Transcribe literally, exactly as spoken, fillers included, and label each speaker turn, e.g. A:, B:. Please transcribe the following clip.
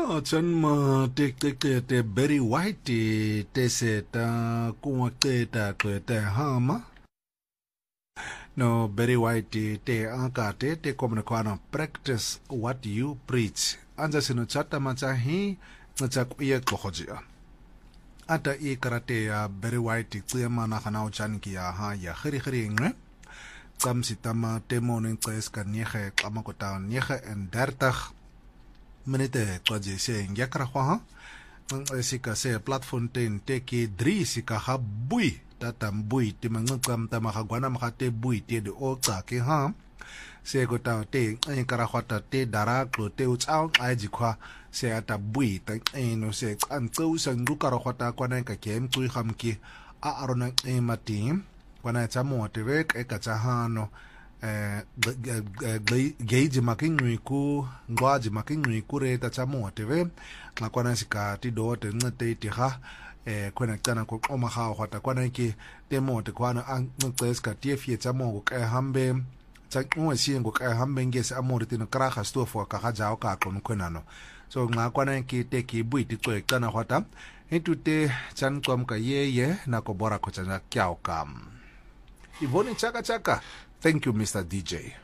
A: Yeah, chan ma te te te te Barry White te se ta kuma te ta te te hama. No, Barry White te anka te te komne kwana practice what you preach. Anja sino chata macha hi macha kuye kohojia. Ata I karate ya Barry White tsema na kana uchan ki ya ha ya khiri khiri ngwe. Tsam sitama temo ning tses ka nege kama kota nege en dertig minute kwaje se ngakra kwa ha sika se platform ten teki drie sika ha bui tata bui ti mangam tama ha gwana makate bui ti de oka ke ha se kota te ngakra khata te dara klo te uchao aji kwa se ata bui ta eno se an tsu sangu kara khata kwana ka kem tui khamki a arona e mati kwana chamo te vek e ka chahano gauge making ku ngwaji making ku re ta chamo tv na kwana sika ti do te ngate ti ha eh kwana kana ko oma ha hota kwana ki te mo te kwana an ngtes ka ti fie chamo ko ka hambe cha mo si ngo ka hambe ngese amore ti no kra ha sto fo ka ha jao ka ko kwana no so nga kwana ki te ki bui ti tsoe kana hota etu te chan kom ka ye ye na ko bora ko chana kyao kam Ivone chaka chaka. Thank you, Mister D J.